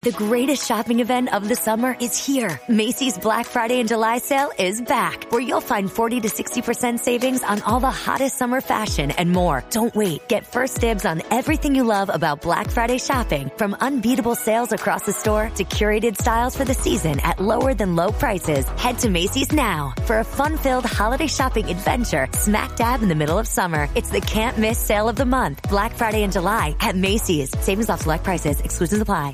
The greatest shopping event of the summer is here. Macy's Black Friday and July sale is back, where you'll find 40 to 60% savings on all the hottest summer fashion and more. Don't wait. Get first dibs on everything you love about Black Friday shopping, from unbeatable sales across the store to curated styles for the season at lower than low prices. Head to Macy's now for a fun-filled holiday shopping adventure smack dab in the middle of summer. It's the can't miss sale of the month. Black Friday and July at Macy's. Savings off select prices. Exclusions apply.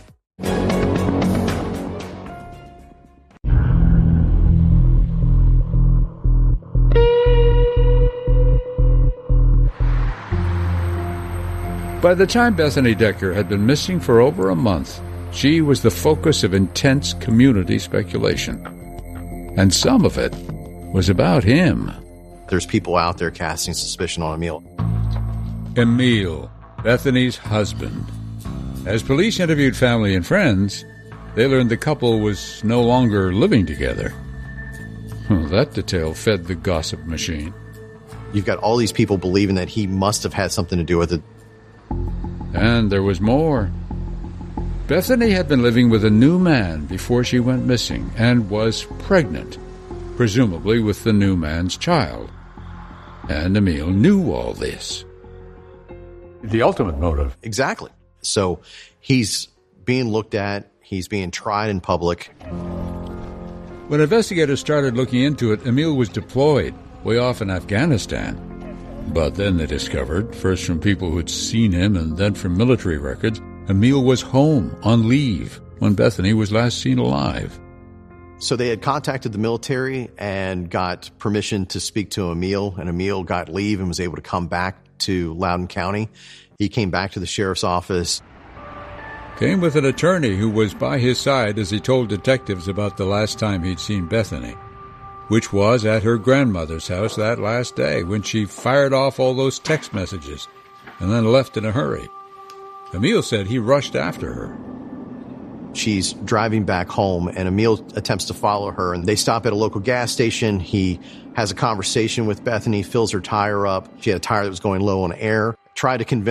By the time Bethany Decker had been missing for over a month, she was the focus of intense community speculation. And some of it was about him. There's people out there casting suspicion on Emil. Emil, Bethany's husband. As police interviewed family and friends, they learned the couple was no longer living together. That detail fed the gossip machine. You've got all these people believing that he must have had something to do with it. And there was more. Bethany had been living with a new man before she went missing and was pregnant, presumably with the new man's child. And Emil knew all this. The ultimate motive. Exactly. So he's being looked at, he's being tried in public. When investigators started looking into it, Emil was deployed way off in Afghanistan. But then they discovered, first from people who'd seen him and then from military records, Emil was home on leave when Bethany was last seen alive. So they had contacted the military and got permission to speak to Emil, and Emil got leave and was able to come back to Loudoun County. He came back to the sheriff's office. Came with an attorney who was by his side as he told detectives about the last time he'd seen Bethany, which was at her grandmother's house that last day when she fired off all those text messages and then left in a hurry. Emil said he rushed after her. She's driving back home, and Emil attempts to follow her, and they stop at a local gas station. He has a conversation with Bethany, fills her tire up. She had a tire that was going low on air, tried to convince